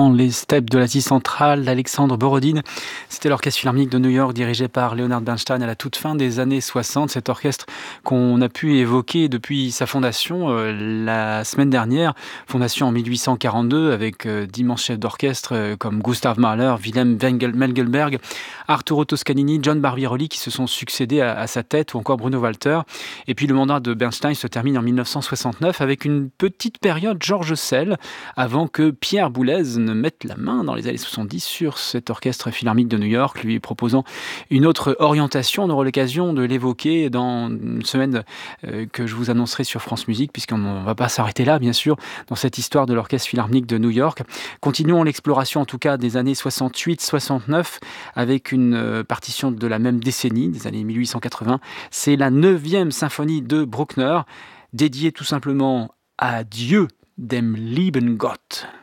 dans les steppes de l'Asie centrale d'Alexandre Borodine. C'était l'Orchestre Philharmonique de New York dirigé par Leonard Bernstein à la toute fin des années 60. Cet orchestre qu'on a pu évoquer depuis sa fondation la semaine dernière. Fondation en 1842 avec d'immenses chefs d'orchestre comme Gustav Mahler, Wilhelm Mengelberg, Arturo Toscanini, John Barbirolli qui se sont succédés à sa tête ou encore Bruno Walter. Et puis le mandat de Bernstein se termine en 1969 avec une petite période George Szell avant que Pierre Boulez ne mette la main dans les années 70 sur cet orchestre philharmonique de New York, lui proposant une autre orientation. On aura l'occasion de l'évoquer dans une semaine que je vous annoncerai sur France Musique, puisqu'on ne va pas s'arrêter là, bien sûr, dans cette histoire de l'orchestre philharmonique de New York. Continuons l'exploration, en tout cas, des années 68-69, avec une partition de la même décennie, des années 1880. C'est la 9e symphonie de Bruckner, dédiée tout simplement à Dieu, dem lieben Gott.